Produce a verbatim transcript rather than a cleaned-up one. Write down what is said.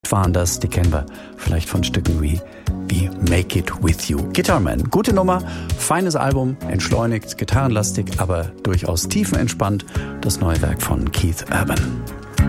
oft waren das, die kennen wir vielleicht von Stücken wie, wie Make It With You. Guitarman, gute Nummer, feines Album, entschleunigt, gitarrenlastig, aber durchaus tiefenentspannt. Das neue Werk von Keith Urban.